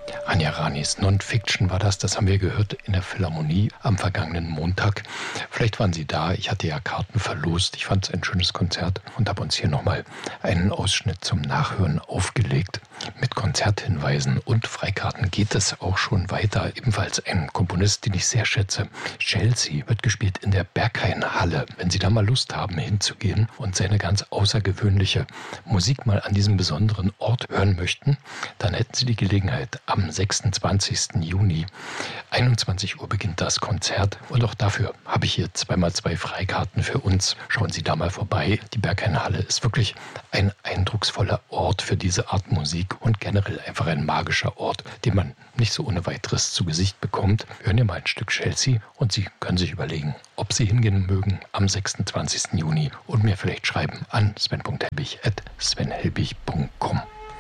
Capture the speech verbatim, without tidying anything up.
Anja Ranis Non-Fiction war das, das haben wir gehört in der Philharmonie am vergangenen Montag. Vielleicht waren Sie da, ich hatte ja Karten verlost, ich fand es ein schönes Konzert und habe uns hier nochmal einen Ausschnitt zum Nachhören aufgelegt. Mit Konzerthinweisen und Freikarten geht es auch schon weiter. Ebenfalls ein Komponist, den ich sehr schätze. Chelsea wird gespielt in der Berghain-Halle. Wenn Sie da mal Lust haben, hinzugehen und seine ganz außergewöhnliche Musik mal an diesem besonderen Ort hören möchten, dann hätten Sie die Gelegenheit. Am sechsundzwanzigsten Juni, einundzwanzig Uhr beginnt das Konzert. Und auch dafür habe ich hier zweimal zwei Freikarten für uns. Schauen Sie da mal vorbei. Die Berghain-Halle ist wirklich ein eindrucksvoller Ort für diese Art Musik und generell einfach ein magischer Ort, den man nicht so ohne weiteres zu Gesicht bekommt. Hören wir mal ein Stück Chelsea und Sie können sich überlegen, ob Sie hingehen mögen am sechsundzwanzigsten Juni und mir vielleicht schreiben an sven punkt helbig at sven helbig punkt com.